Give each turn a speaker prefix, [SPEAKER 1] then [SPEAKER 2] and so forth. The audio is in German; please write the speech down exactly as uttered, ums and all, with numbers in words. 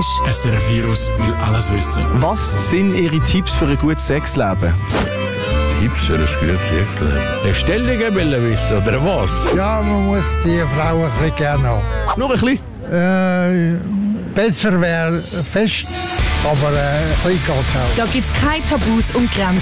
[SPEAKER 1] hast.
[SPEAKER 2] S R F Virus will alles wissen.
[SPEAKER 3] Was sind Ihre Tipps für ein gutes Sexleben?
[SPEAKER 4] Tipps für ein gutes Sexleben? Bestellungen will er wissen, oder was?
[SPEAKER 5] Ja, man muss die Frau ein bisschen gerne haben.
[SPEAKER 3] Nur ein bisschen?
[SPEAKER 5] Äh, besser wäre fest, aber äh, ein bisschen geht auch.
[SPEAKER 1] Da gibt es keine Tabus und Grenzen.